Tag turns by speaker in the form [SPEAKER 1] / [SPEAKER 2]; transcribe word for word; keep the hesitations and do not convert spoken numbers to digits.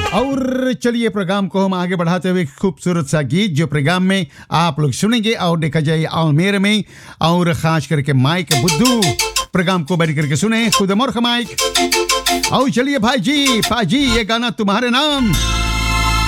[SPEAKER 1] और चलिए प्रोग्राम को हम आगे बढ़ाते हुए खूबसूरत सा गीत जो प्रोग्राम में आप लोग सुनेंगे और देखा जाए आलमेर में और खास करके माइक बुद्धू प्रोग्राम को बैठ करके सुने खुद मोर माइक। और चलिए भाई जी पाजी ये गाना तुम्हारे नाम।